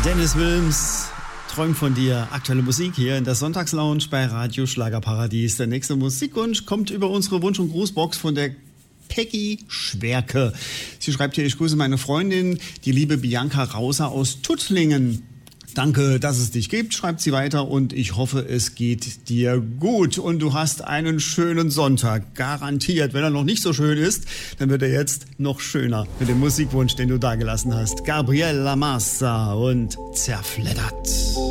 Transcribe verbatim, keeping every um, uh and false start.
Dennis Wilms, träumt von dir. Aktuelle Musik hier in der Sonntagslounge bei Radio Schlagerparadies. Der nächste Musikwunsch kommt über unsere Wunsch- und Grußbox von der Peggy Schwerke. Sie schreibt hier: Ich grüße meine Freundin, die liebe Bianca Rauser aus Tuttlingen. Danke, dass es dich gibt, schreibt sie weiter, und ich hoffe, es geht dir gut und du hast einen schönen Sonntag. Garantiert. Wenn er noch nicht so schön ist, dann wird er jetzt noch schöner mit dem Musikwunsch, den du dagelassen hast. Gabriel Lamassa und Zerfleddert.